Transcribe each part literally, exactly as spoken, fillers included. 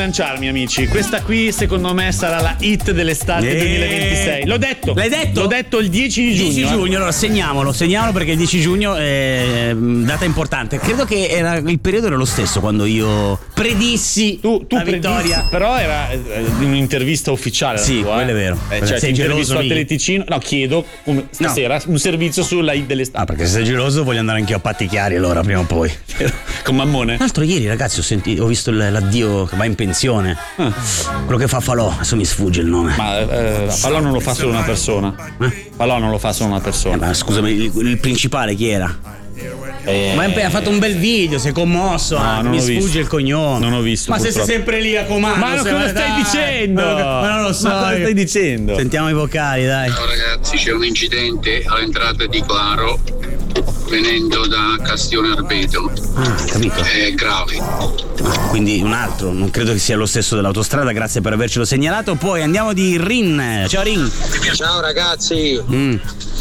Lanciarmi, amici, questa qui secondo me sarà la hit dell'estate Eh. duemilaventisei. L'ho detto. L'hai detto? L'ho detto il dieci di giugno. dieci eh. giugno, allora segniamolo, segniamolo perché il dieci giugno è data importante. Credo che era, il periodo era lo stesso quando io predissi Tu, tu la predissi, vittoria. però era eh, un'intervista ufficiale. la Sì, tua, quello eh. è vero. Eh, Sei cioè, ti geloso, intervisto a Miki? Teleticino. No, chiedo un- stasera un servizio sulla hit dell'estate. Ah, perché se sei geloso voglio andare anch'io a patti chiari allora prima o poi. Con Mammone. L'altro ieri, ragazzi, ho sentito, ho visto l- l'addio che va in pensione. Ah. Quello che fa Falò, adesso mi sfugge il nome. Ma eh, Falò non lo fa solo una persona. Eh? Falò non lo fa solo una Eh, persona. ma scusami, il, il principale chi era? Eh, Ma ha fatto un bel video, si è commosso. No, anche, non mi l'ho sfugge visto. il cognome. Non ho visto, Ma se sei purtroppo. sempre lì a comando. Ma se- cosa stai dai. dicendo? Ma non lo so. Ma cosa stai dicendo? Sentiamo i vocali, dai. Ciao ragazzi, c'è un incidente all'entrata di Claro venendo da Castione Arbeto, Ah, capito. è grave. Ah, quindi un altro, non credo che sia lo stesso dell'autostrada, grazie per avercelo segnalato. Poi andiamo di Rin. Ciao Rin. Ciao ragazzi, Mm.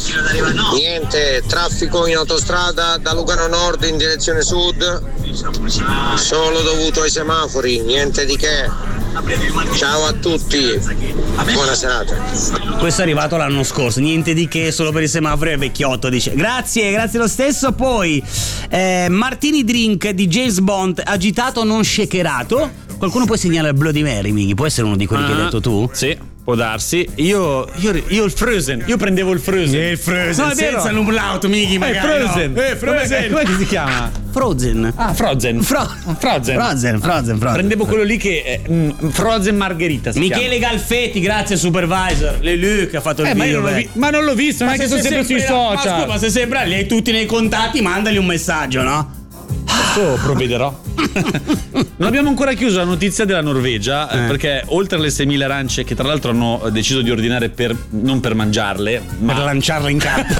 niente, traffico in autostrada da Lugano Nord in direzione sud, solo dovuto ai semafori, niente di che. Ciao a tutti, buona serata. Questo è arrivato l'anno scorso, niente di che, solo per i semafori è vecchiotto, dice. Grazie, grazie lo stesso. Poi eh, Martini Drink di James Bond, agitato non shakerato. Qualcuno può segnalare Bloody Mary, Mighi? Può essere uno di quelli che hai Ah, detto tu? Sì, può darsi. Io, io, io il Frozen, io prendevo il Frozen. Il Frozen, No, è vero. senza l'umlaut, Mighi, Eh, magari. Frozen. No. Eh, Frozen. Come che si chiama? Frozen. Ah, Frozen. Fro- Frozen. Frozen, Frozen, Frozen. Prendevo quello lì che è mm, Frozen Margherita. si Michele Galfetti, grazie supervisor. Le che ha fatto il chiama. Eh, ma, io video. non l'ho beh. vi- ma non l'ho visto, non è che sono sempre sui Ma social. scusa, ma se sembra li hai tutti nei contatti, mandali un messaggio, no? Adesso provvederò. Non abbiamo ancora chiuso la notizia della Norvegia, eh, Eh. perché oltre alle seimila arance che tra l'altro hanno deciso di ordinare per non per mangiarle, ma Per lanciarla in campo.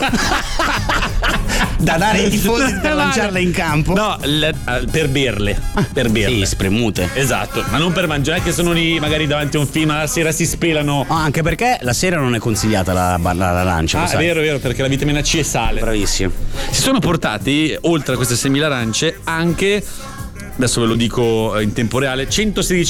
Da dare ai tifosi per lanciarla in campo. no, le- eh, per berle, per berle. Sì, spremute. Esatto, ma non per mangiare, che sono lì magari davanti a un film, alla sera si spelano. Ah, anche perché la sera non è consigliata la, la, la lancia. Ah, lo è sai. vero, è vero, perché la vitamina C è sale. Bravissimo. Si sono portati, oltre a queste seimila arance, anche, adesso ve lo dico in tempo reale, centosedici